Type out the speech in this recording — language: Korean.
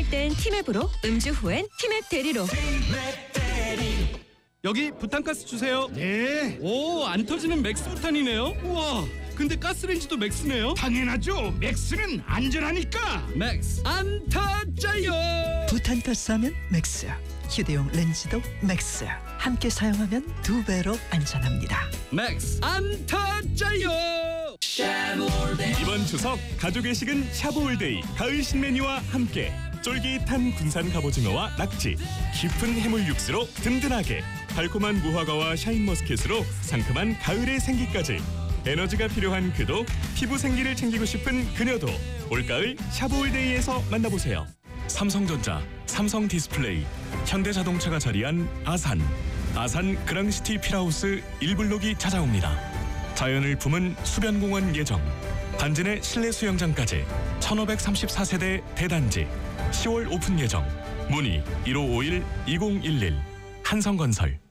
운전할 땐 티맵으로, 음주 후엔 티맵 대리로. 여기 부탄가스 주세요. 네, 오, 안 터지는 맥스 부탄이네요. 우와, 근데 가스레인지도 맥스네요. 당연하죠. 맥스는 안전하니까. 맥스 안 터져요. 부탄가스 하면 맥스, 휴대용 렌즈도 맥스. 함께 사용하면 2배로 안전합니다. 맥스 안 터져요. 이번 추석 가족의 식은 샤브올데이 가을 신메뉴와 함께 쫄깃한 군산 갑오징어와 낙지, 깊은 해물 육수로 든든하게, 달콤한 무화과와 샤인머스켓으로 상큼한 가을의 생기까지, 에너지가 필요한 그도, 피부 생기를 챙기고 싶은 그녀도 올가을 샤브올데이에서 만나보세요. 삼성전자, 삼성디스플레이, 현대자동차가 자리한 아산 그랑시티 필하우스 1블록이 찾아옵니다. 자연을 품은 수변공원 예정, 반진의 실내 수영장까지 1534세대 대단지 10월 오픈 예정. 문의 1551-2011 한성건설.